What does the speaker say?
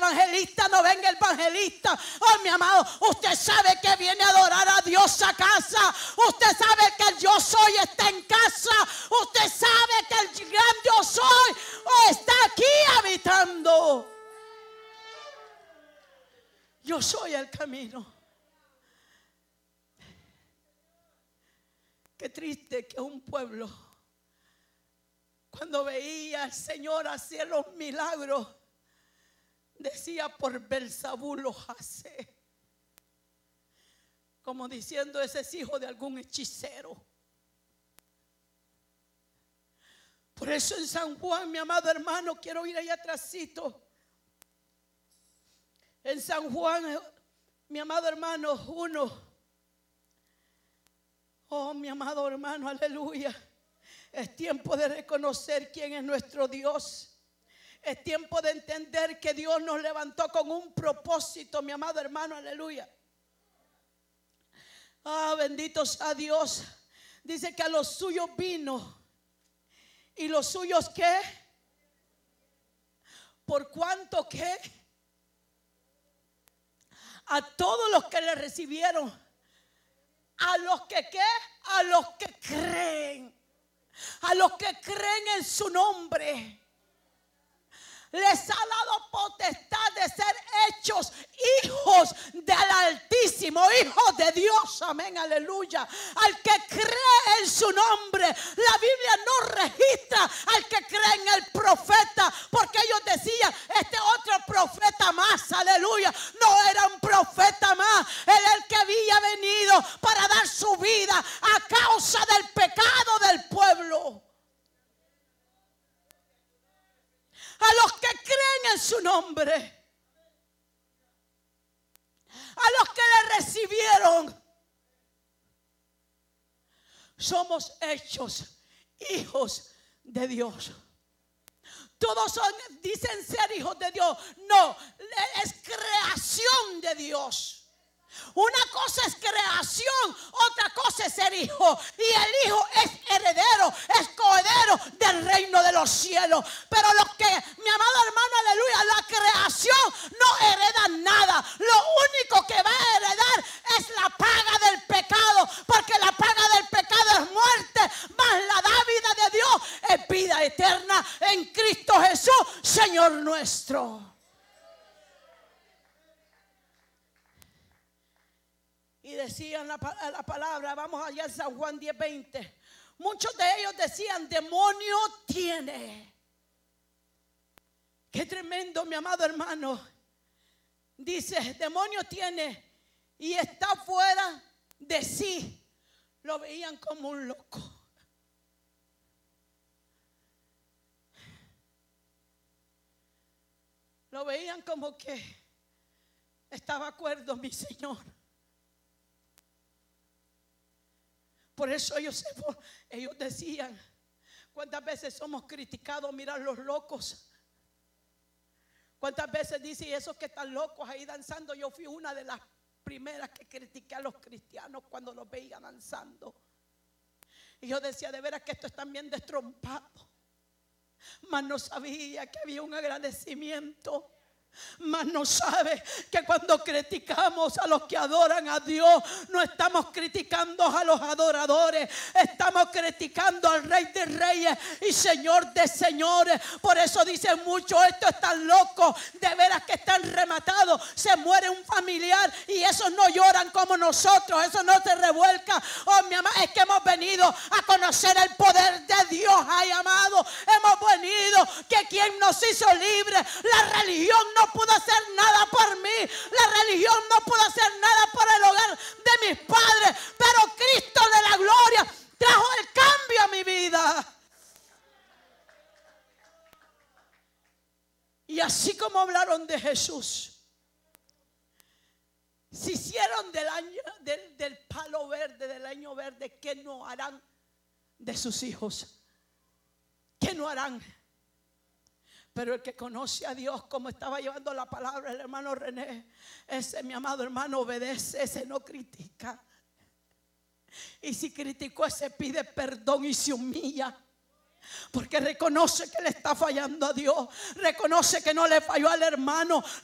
evangelista, no venga el evangelista. Oh, mi amado, usted sabe que viene a adorar a Dios a casa. Usted sabe que el yo soy está en casa. Usted sabe que el gran yo soy está aquí habitando. Yo soy el camino. Qué triste que un pueblo, cuando veía al Señor hacer los milagros, decía: por Belzabú los hace. Como diciendo: ese es hijo de algún hechicero. Por eso en San Juan, mi amado hermano, quiero ir allá atrásito. En San Juan, mi amado hermano, 1. Oh, mi amado hermano, aleluya. Es tiempo de reconocer quién es nuestro Dios. Es tiempo de entender que Dios nos levantó con un propósito, mi amado hermano, aleluya. Ah, bendito sea Dios. Dice que a los suyos vino. ¿Y los suyos qué? ¿Por cuánto qué? A todos los que le recibieron. A los que ¿qué? A los que creen. A los que creen en su nombre. Les ha dado potestad de ser hechos hijos del Altísimo, hijos de Dios, amén, aleluya. Al que cree en su nombre. La Biblia no registra al que cree en el profeta, porque ellos decían: este otro profeta más, aleluya. No era un profeta más, era el que había venido para dar su vida a causa del pecado del pueblo. A los que creen en su nombre, a los que le recibieron, somos hechos hijos de Dios. Todos dicen ser hijos de Dios. No, es creación de Dios. Una cosa es creación, otra cosa es ser hijo. Y el hijo es heredero, es coheredero del reino de los cielos. Pero los que, mi amado hermano, aleluya, la creación no hereda nada. Lo único que va a heredar es la paga del pecado, porque la paga del pecado es muerte, mas la dávida de Dios es vida eterna en Cristo Jesús, Señor nuestro. Y decían la palabra, vamos allá en San Juan 10:20. Muchos de ellos decían: demonio tiene. Qué tremendo, mi amado hermano. Dice: demonio tiene y está fuera de sí. Lo veían como un loco. Lo veían como que estaba acuerdo mi Señor. Por eso ellos decían: ¿cuántas veces somos criticados? Mirar los locos. ¿Cuántas veces dice: y esos que están locos ahí danzando? Yo fui una de las primeras que critiqué a los cristianos cuando los veía danzando. Y yo decía: de veras que estos están bien destrompados. Mas no sabía que había un agradecimiento. Mas no sabe que cuando criticamos a los que adoran a Dios, no estamos criticando a los adoradores, estamos criticando al Rey de Reyes y Señor de Señores. Por eso dicen muchos: estos están locos, de veras que están rematados. Se muere un familiar y esos no lloran como nosotros, esos no se revuelcan. Oh, mi amado, es que hemos venido a conocer el poder de Dios. Ay, amado, hemos venido que quien nos hizo libres. La religión no pudo hacer nada por mí, la religión no pudo hacer nada por el hogar de mis padres, pero Cristo de la gloria trajo el cambio a mi vida. Y así como hablaron de Jesús, se hicieron del palo verde, del año verde, ¿qué no harán de sus hijos? ¿Qué no harán? Pero el que conoce a Dios, como estaba llevando la palabra el hermano René, ese, mi amado hermano, obedece, ese no critica. Y si criticó, ese pide perdón y se humilla. Porque reconoce que le está fallando a Dios, reconoce que no le falló al hermano,